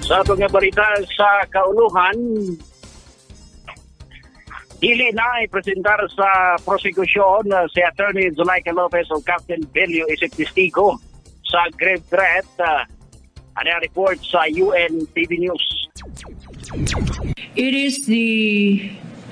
Sa mga balita sa kauluhan, dili na ipresentar sa prosekusyon si Attorney Zuleika Lopez o Captain Belio isip testigo sa grave threat. Ano report sa UNTV News. It is the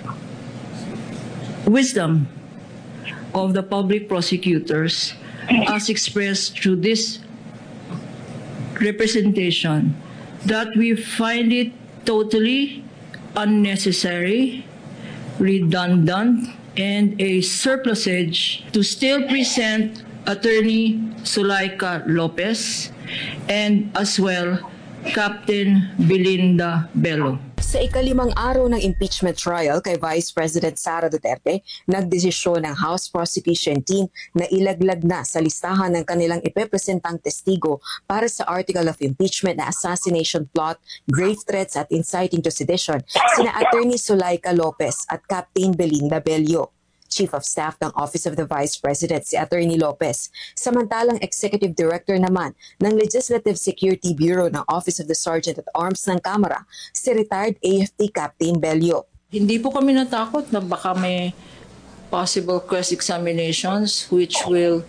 wisdom of the public prosecutors as expressed through this representation that we find it totally unnecessary, redundant, and a surplusage to still present Attorney Zuleika Lopez and as well Captain Belinda Bello. Sa ikalimang araw ng impeachment trial kay Vice President Sara Duterte, nagdesisyon ng House Prosecution Team na ilaglag na sa listahan ng kanilang ipepresentang testigo para sa Article of Impeachment na assassination plot, grave threats at inciting to sedition sina Attorney Zuleika Lopez at Captain Belinda Bello. Chief of Staff ng Office of the Vice President si Attorney Lopez, samantalang Executive Director naman ng Legislative Security Bureau ng Office of the Sergeant at Arms ng Kamara, si retired AFP Captain Bello. Hindi po kami natakot na baka may possible cross-examinations which will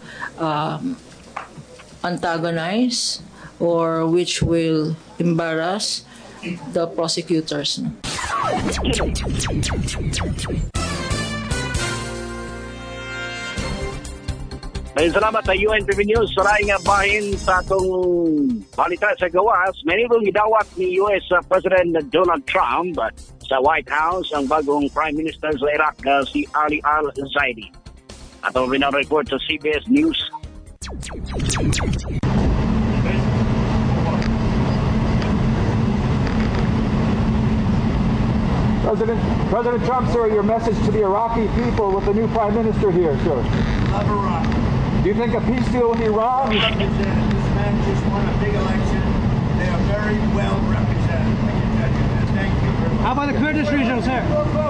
antagonize or which will embarrass the prosecutors. Maraming salamat sa UNTV News. Saray nga bahin sa itong balita sa gawas. Manibong idawat ni US President Donald Trump sa White House ang bagong Prime Minister sa Iraq si Ali Al-Zaidi. At ang report sa CBS News. President Trump, sir, your message to the Iraqi people with the new Prime Minister here, sir. Love Iraq. Do you think a peace deal with Iran? This man just won a big election. They are very well represented. I can tell you that. Thank you very much. How about the Kurdish region, sir?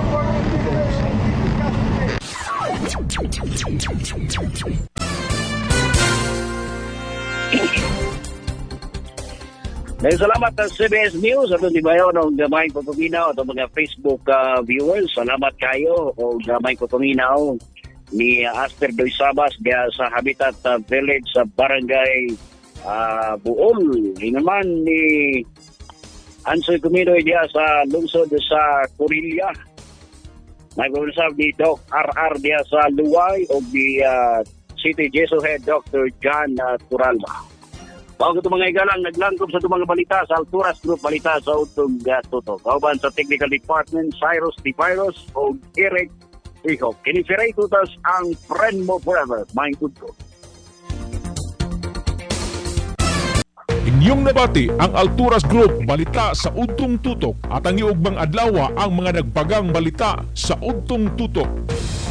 Maraming salamat sa CBS News. At di ba yun ang gamay ko tuminaw at mga Facebook viewers. Salamat kayo o gamay ko tuminaw ni Aster Doy Sabas diya sa Habitat Village sa Barangay Buol. Naman ni Ansoy Cumidoy diya sa lungsod sa Corilla. May pag-usap ni Doc RR diya sa Luway o ni City Jesu Head Dr. John Turalba. Bago ito mga igalang, naglangkob sa ito mga balita sa Alturas Group Balita sa Utog Tutok. Kauban sa Technical Department, Cyrus Di Pyros o Eric Iho. Kinifiray tutas ang friend mo forever. Mind good ko. Inyong nabati ang Alturas Group Balita sa Udtong Tutok at ang iugbang adlaw ang mga nagpagang balita sa Udtong Tutok.